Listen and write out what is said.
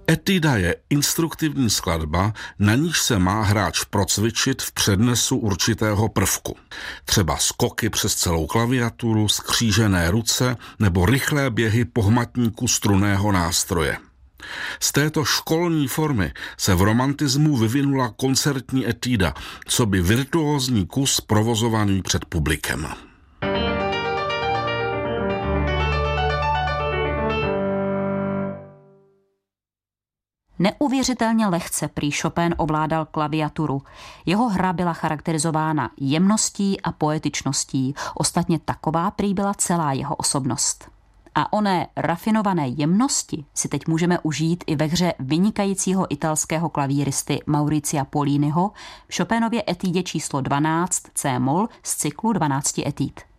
Etuda je instruktivní skladba, na níž se má hráč procvičit v přednesu určitého prvku. Třeba skoky přes celou klaviaturu, skřížené ruce nebo rychlé běhy po hmatníku strunného nástroje. Z této školní formy se v romantismu vyvinula koncertní etuda, coby virtuózní kus provozovaný před publikem. Neuvěřitelně lehce prý Chopin ovládal klaviaturu. Jeho hra byla charakterizována jemností a poetičností, ostatně taková prý byla celá jeho osobnost. A oné rafinované jemnosti si teď můžeme užít i ve hře vynikajícího italského klavíristy Mauricia Polliniho v Chopinově etudě číslo 12 C-moll z cyklu 12 etud.